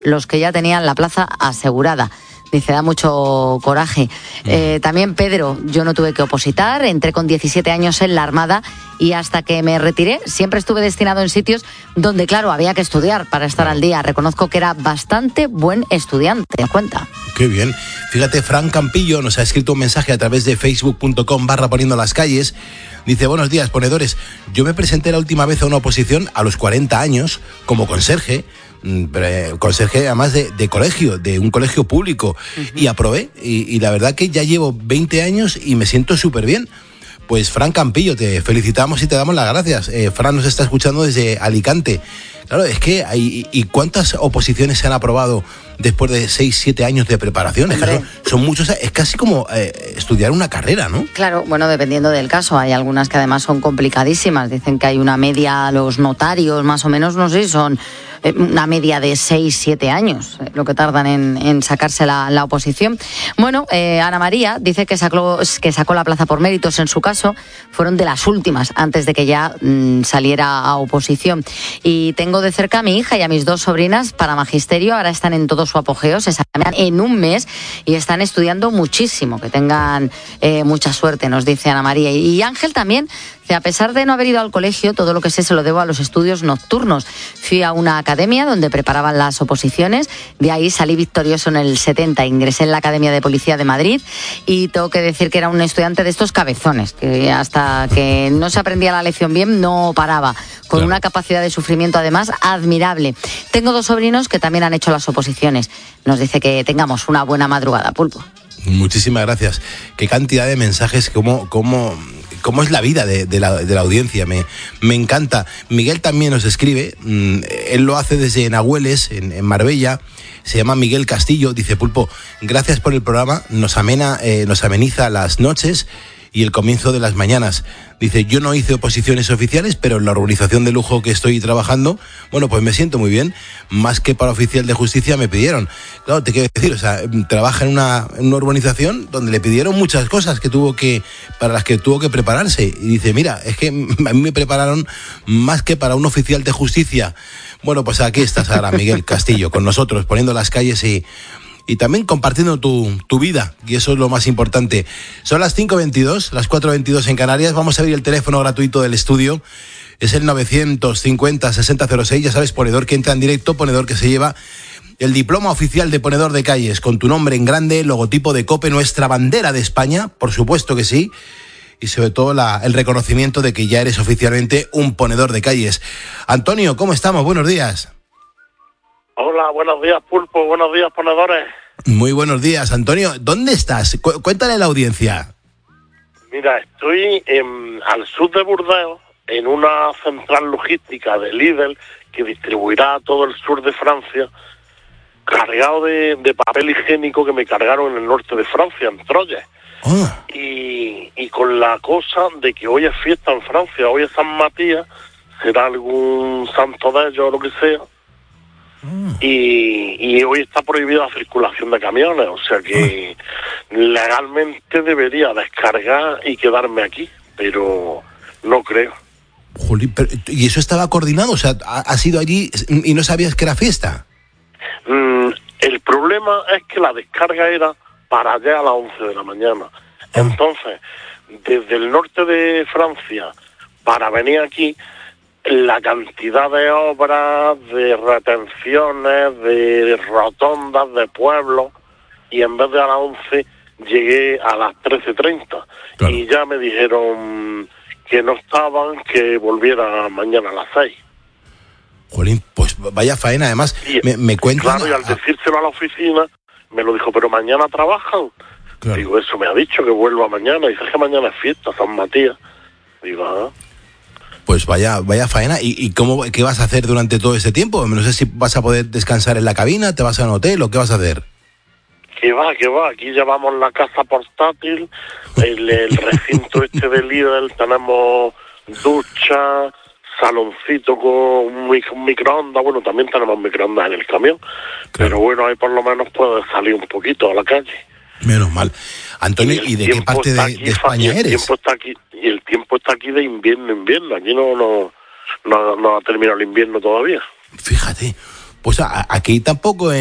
los que ya tenían la plaza asegurada. Dice, da mucho coraje. También Pedro, yo no tuve que opositar, entré con 17 años en la Armada y hasta que me retiré siempre estuve destinado en sitios donde, claro, había que estudiar para estar al día. Reconozco que era bastante buen estudiante. Cuenta. Qué bien. Fíjate, Fran Campillo nos ha escrito un mensaje a través de facebook.com/poniendo las calles. Dice, buenos días, ponedores. Yo me presenté la última vez a una oposición a los 40 años como conserje además de colegio, de un colegio público, y aprobé, y la verdad que ya llevo 20 años y me siento súper bien. Pues Fran Campillo, te felicitamos y te damos las gracias. Fran nos está escuchando desde Alicante. Claro, es que hay... ¿Y cuántas oposiciones se han aprobado después de 6-7 años de preparación? Es que son muchos, es casi como estudiar una carrera, ¿no? Claro, bueno, dependiendo del caso. Hay algunas que además son complicadísimas. Dicen que hay una media, los notarios más o menos, no sé, son una media de 6-7 años lo que tardan en sacarse la oposición. Bueno, Ana María dice que sacó la plaza por méritos. En su caso fueron de las últimas antes de que ya saliera a oposición. Y tengo de cerca a mi hija y a mis 2 sobrinas para magisterio. Ahora están en todo su apogeo, se examinan en un mes y están estudiando muchísimo. Que tengan mucha suerte, nos dice Ana María. Y Ángel también, que a pesar de no haber ido al colegio, todo lo que sé se lo debo a los estudios nocturnos. Fui a una academia donde preparaban las oposiciones, de ahí salí victorioso en el 70, ingresé en la Academia de Policía de Madrid y tengo que decir que era un estudiante de estos cabezones, que hasta que no se aprendía la lección bien no paraba, con una capacidad de sufrimiento además admirable. Tengo 2 sobrinos que también han hecho las oposiciones. Nos dice que tengamos una buena madrugada, Pulpo. Muchísimas gracias. Qué cantidad de mensajes, cómo es la vida de la audiencia, me encanta. Miguel también nos escribe, él lo hace desde Nahueles, en Marbella, se llama Miguel Castillo, dice, Pulpo, gracias por el programa, nos ameniza las noches y el comienzo de las mañanas. Dice, yo no hice oposiciones oficiales, pero en la organización de lujo que estoy trabajando, bueno, pues me siento muy bien. Más que para oficial de justicia me pidieron. Claro, te quiero decir, o sea, trabaja en una urbanización donde le pidieron muchas cosas para las que tuvo que prepararse. Y dice, mira, es que a mí me prepararon más que para un oficial de justicia. Bueno, pues aquí estás ahora, Miguel Castillo, con nosotros, poniendo las calles y también compartiendo tu vida, y eso es lo más importante. Son las 5:22, las 4:22 en Canarias. Vamos a abrir el teléfono gratuito del estudio. Es el 950-6006. Ya sabes, ponedor que entra en directo, ponedor que se lleva el diploma oficial de ponedor de calles, con tu nombre en grande, logotipo de COPE, nuestra bandera de España, por supuesto que sí, y sobre todo el reconocimiento de que ya eres oficialmente un ponedor de calles. Antonio, ¿cómo estamos? Buenos días. Hola, buenos días, Pulpo, buenos días, ponedores. Muy buenos días, Antonio. ¿Dónde estás? Cuéntale a la audiencia. Mira, estoy al sur de Burdeos, en una central logística de Lidl que distribuirá a todo el sur de Francia, cargado de papel higiénico que me cargaron en el norte de Francia, en Troyes. Oh. Y con la cosa de que hoy es fiesta en Francia, hoy es San Matías, será algún santo de ellos o lo que sea. Y hoy está prohibida la circulación de camiones, o sea que legalmente debería descargar y quedarme aquí, pero no creo. Jolín, ¿y eso estaba coordinado? O sea, ¿has ido allí y no sabías que era fiesta? El problema es que la descarga era para allá a las 11 de la mañana. Entonces, desde el norte de Francia para venir aquí, la cantidad de obras, de retenciones, de rotondas, de pueblos, y en vez de a las 11 llegué a las 13:30. Claro. Y ya me dijeron que no estaban, que volviera mañana a las 6. Jolín, pues vaya faena, además me cuentan... Claro, y al decírselo a la oficina, me lo dijo, pero mañana trabajan. Claro. Digo, eso me ha dicho, que vuelva mañana. Dice que mañana es fiesta, San Matías. Digo, Pues vaya faena. ¿Y qué vas a hacer durante todo este tiempo? No sé si vas a poder descansar en la cabina, te vas a un hotel o qué vas a hacer. Que va. Aquí llevamos la casa portátil, el recinto este de Lidl, tenemos ducha, saloncito con un microondas. Bueno, también tenemos microondas en el camión. Claro. Pero bueno, ahí por lo menos puedes salir un poquito a la calle. Menos mal. Antonio, ¿y de qué parte de España eres? El tiempo está aquí de invierno. Aquí no ha terminado el invierno todavía. Fíjate, Pues aquí tampoco